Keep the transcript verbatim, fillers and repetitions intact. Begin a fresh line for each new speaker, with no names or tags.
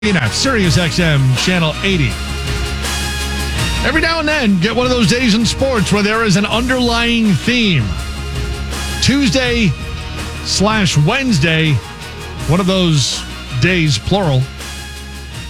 Sirius X M Channel eighty. Every now and then, get one of those days in sports where there is an underlying theme. Tuesday slash Wednesday, one of those days, plural,